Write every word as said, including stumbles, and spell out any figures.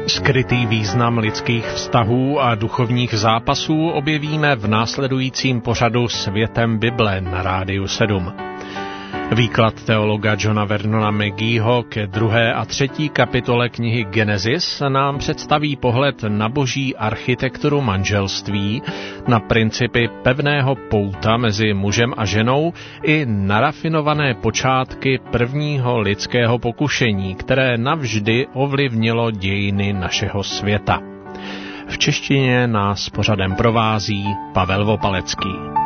Skrytý význam lidských vztahů a duchovních zápasů objevíme v následujícím pořadu Světem Bible na Rádiu sedm. Výklad teologa Johna Vernona Mageeho ke druhé a třetí kapitole knihy Genesis nám představí pohled na boží architekturu manželství, na principy pevného pouta mezi mužem a ženou i na rafinované počátky prvního lidského pokušení, které navždy ovlivnilo dějiny našeho světa. V češtině nás pořadem provází Pavel Vopalecký.